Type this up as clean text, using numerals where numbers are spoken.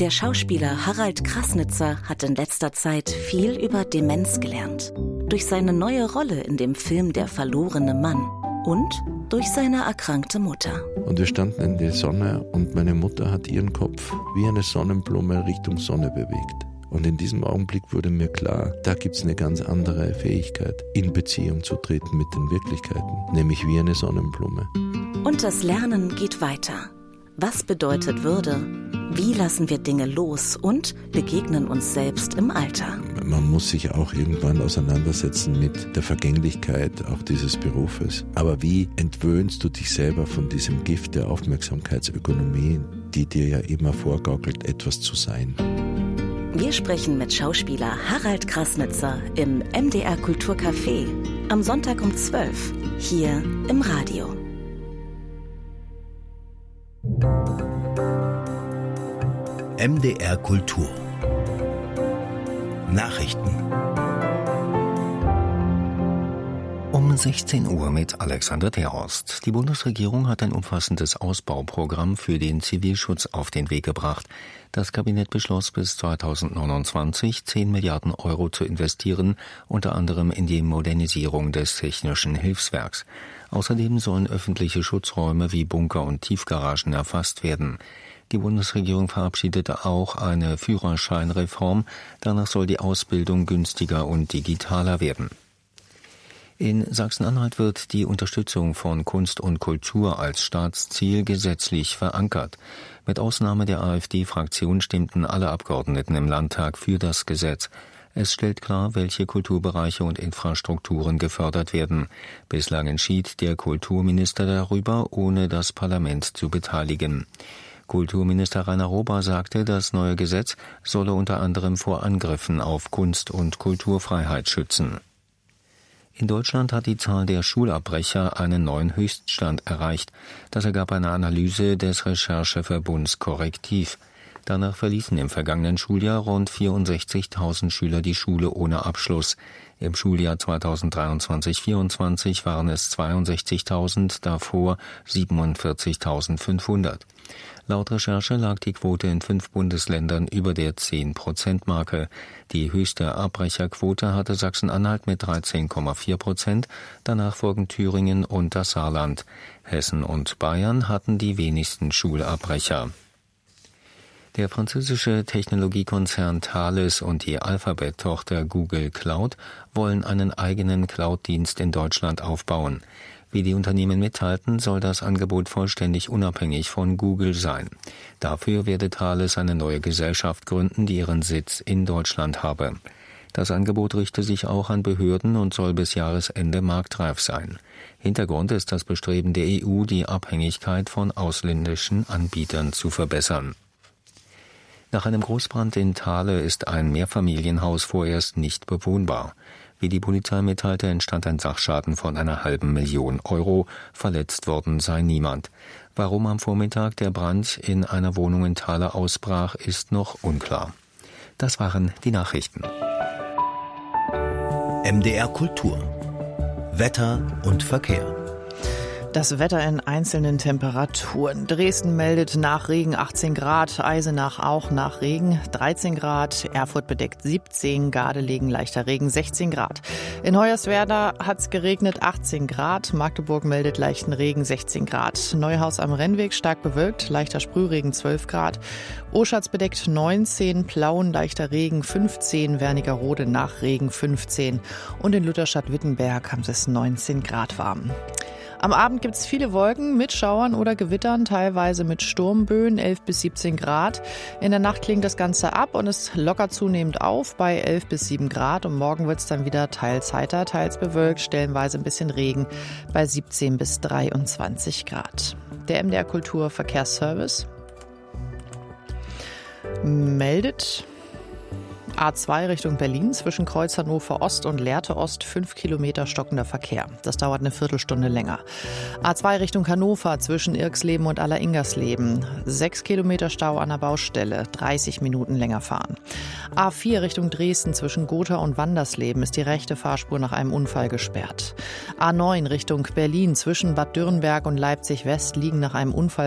Der Schauspieler Harald Krasnitzer hat in letzter Zeit viel über Demenz gelernt. Durch seine neue Rolle in dem Film Der verlorene Mann und durch seine erkrankte Mutter. Und wir standen in der Sonne und meine Mutter hat ihren Kopf wie eine Sonnenblume Richtung Sonne bewegt. Und in diesem Augenblick wurde mir klar, da gibt es eine ganz andere Fähigkeit, in Beziehung zu treten mit den Wirklichkeiten, nämlich wie eine Sonnenblume. Und das Lernen geht weiter. Was bedeutet Würde? Wie lassen wir Dinge los und begegnen uns selbst im Alter? Man muss sich auch irgendwann auseinandersetzen mit der Vergänglichkeit auch dieses Berufes. Aber wie entwöhnst du dich selber von diesem Gift der Aufmerksamkeitsökonomie, die dir ja immer vorgaukelt, etwas zu sein? Wir sprechen mit Schauspieler Harald Krasnitzer im MDR Kulturcafé am Sonntag um 12 hier im Radio. MDR Kultur Nachrichten um 16 Uhr mit Alexander Terhorst. Die Bundesregierung hat ein umfassendes Ausbauprogramm für den Zivilschutz auf den Weg gebracht. Das Kabinett beschloss, bis 2029 10 Milliarden Euro zu investieren, unter anderem in die Modernisierung des technischen Hilfswerks. Außerdem sollen öffentliche Schutzräume wie Bunker und Tiefgaragen erfasst werden. Die Bundesregierung verabschiedete auch eine Führerscheinreform. Danach soll die Ausbildung günstiger und digitaler werden. In Sachsen-Anhalt wird die Unterstützung von Kunst und Kultur als Staatsziel gesetzlich verankert. Mit Ausnahme der AfD-Fraktion stimmten alle Abgeordneten im Landtag für das Gesetz. Es stellt klar, welche Kulturbereiche und Infrastrukturen gefördert werden. Bislang entschied der Kulturminister darüber, ohne das Parlament zu beteiligen. Kulturminister Rainer Rober sagte, das neue Gesetz solle unter anderem vor Angriffen auf Kunst- und Kulturfreiheit schützen. In Deutschland hat die Zahl der Schulabbrecher einen neuen Höchststand erreicht. Das ergab eine Analyse des Rechercheverbunds Korrektiv. Danach verließen im vergangenen Schuljahr rund 64.000 Schüler die Schule ohne Abschluss. Im Schuljahr 2023/24 waren es 62.000, davor 47.500. Laut Recherche lag die Quote in 5 Bundesländern über der 10%-Marke. Die höchste Abbrecherquote hatte Sachsen-Anhalt mit 13,4%, danach folgen Thüringen und das Saarland. Hessen und Bayern hatten die wenigsten Schulabbrecher. Der französische Technologiekonzern Thales und die Alphabet-Tochter Google Cloud wollen einen eigenen Cloud-Dienst in Deutschland aufbauen. Wie die Unternehmen mitteilten, soll das Angebot vollständig unabhängig von Google sein. Dafür werde Thales eine neue Gesellschaft gründen, die ihren Sitz in Deutschland habe. Das Angebot richte sich auch an Behörden und soll bis Jahresende marktreif sein. Hintergrund ist das Bestreben der EU, die Abhängigkeit von ausländischen Anbietern zu verbessern. Nach einem Großbrand in Thale ist ein Mehrfamilienhaus vorerst nicht bewohnbar. Wie die Polizei mitteilte, entstand ein Sachschaden von einer $500.000 Euro. Verletzt worden sei niemand. Warum am Vormittag der Brand in einer Wohnung in Thale ausbrach, ist noch unklar. Das waren die Nachrichten. MDR Kultur. Wetter und Verkehr. Das Wetter in einzelnen Temperaturen. Dresden meldet nach Regen 18 Grad, Eisenach auch nach Regen 13 Grad, Erfurt bedeckt 17, Gardelegen leichter Regen 16 Grad. In Hoyerswerda hat es geregnet 18 Grad, Magdeburg meldet leichten Regen 16 Grad. Neuhaus am Rennweg stark bewölkt, leichter Sprühregen 12 Grad. Oschatz bedeckt 19, Plauen leichter Regen 15, Wernigerode nach Regen 15 und in Lutherstadt-Wittenberg haben es 19 Grad warm. Am Abend gibt es viele Wolken mit Schauern oder Gewittern, teilweise mit Sturmböen, 11 bis 17 Grad. In der Nacht klingt das Ganze ab und es lockert zunehmend auf bei 11 bis 7 Grad. Und morgen wird es dann wieder teils heiter, teils bewölkt, stellenweise ein bisschen Regen bei 17 bis 23 Grad. Der MDR Kultur Verkehrsservice meldet: A2 Richtung Berlin zwischen Kreuz Hannover Ost und Lehrte Ost 5 Kilometer stockender Verkehr. Das dauert eine Viertelstunde länger. A2 Richtung Hannover zwischen Irxleben und Alleringersleben 6 Kilometer Stau an der Baustelle, 30 Minuten länger fahren. A4 Richtung Dresden zwischen Gotha und Wandersleben ist die rechte Fahrspur nach einem Unfall gesperrt. A9 Richtung Berlin zwischen Bad Dürrenberg und Leipzig West liegen nach einem Unfall